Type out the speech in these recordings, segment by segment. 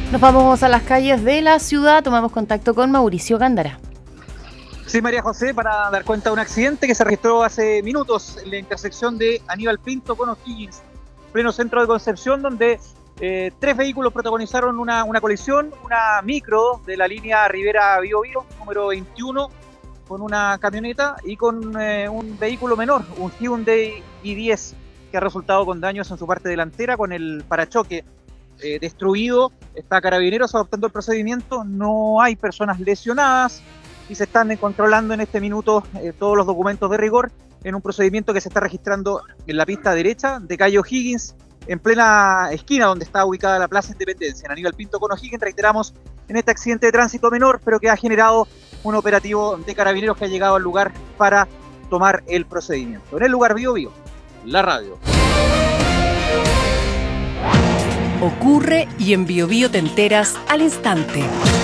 Nos vamos a las calles de la ciudad, tomamos contacto con Mauricio Gándara. Sí, María José, para dar cuenta de un accidente que se registró hace minutos en la intersección de Aníbal Pinto con O'Higgins, pleno centro de Concepción, donde tres vehículos protagonizaron una colisión, una micro de la línea Rivera Bío Bío, número 21, con una camioneta y con un vehículo menor, un Hyundai i10, que ha resultado con daños en su parte delantera, con el parachoque destruido. Está Carabineros adoptando el procedimiento, no hay personas lesionadas y se están controlando en este minuto todos los documentos de rigor en un procedimiento que se está registrando en la pista derecha de calle O'Higgins, en plena esquina donde está ubicada la Plaza Independencia, en Aníbal Pinto con O'Higgins. Reiteramos, en este accidente de tránsito menor, pero que ha generado un operativo de Carabineros que ha llegado al lugar para tomar el procedimiento. En el lugar Bío Bío, la radio. Ocurre y en Bío Bío te enteras al instante.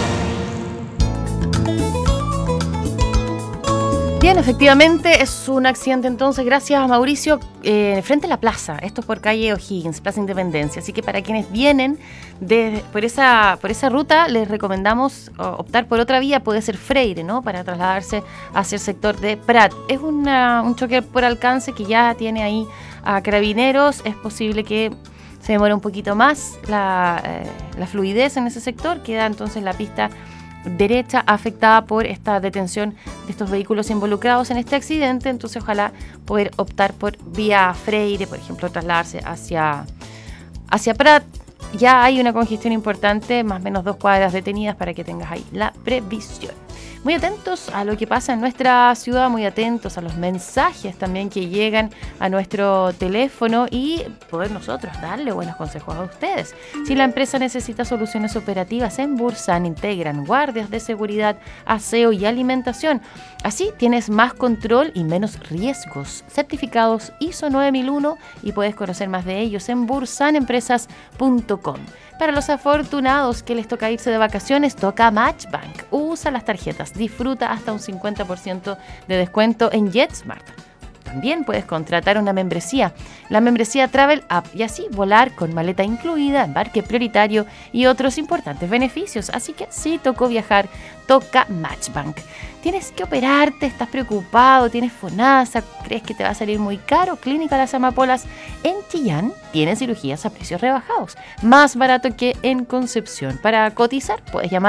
Bien, efectivamente es un accidente entonces, gracias Mauricio, frente a la plaza, esto es por calle O'Higgins, Plaza Independencia, así que para quienes vienen por esa ruta les recomendamos optar por otra vía, puede ser Freire, ¿no? Para trasladarse hacia el sector de Prat. Es un choque por alcance que ya tiene ahí a Carabineros, es posible que se demore un poquito más la fluidez en ese sector, queda entonces la pista derecha afectada por esta detención de estos vehículos involucrados en este accidente, entonces ojalá poder optar por vía Freire, por ejemplo, trasladarse hacia Prat. Ya hay una congestión importante, más o menos 2 cuadras detenidas para que tengas ahí la previsión. Muy atentos a lo que pasa en nuestra ciudad, muy atentos a los mensajes también que llegan a nuestro teléfono y poder nosotros darle buenos consejos a ustedes. Si la empresa necesita soluciones operativas, en Bursan integran guardias de seguridad, aseo y alimentación. Así tienes más control y menos riesgos. Certificados ISO 9001 y puedes conocer más de ellos en bursanempresas.com. Para los afortunados que les toca irse de vacaciones, toca Matchbank. Usa las tarjetas, disfruta hasta un 50% de descuento en JetSmart. También puedes contratar una membresía, la membresía Travel App, y así volar con maleta incluida, embarque prioritario y otros importantes beneficios. Así que si tocó viajar, toca Matchbank. ¿Tienes que operarte? ¿Estás preocupado? ¿Tienes FONASA? ¿Crees que te va a salir muy caro? Clínica Las Amapolas en Chillán tiene cirugías a precios rebajados, más barato que en Concepción. Para cotizar puedes llamar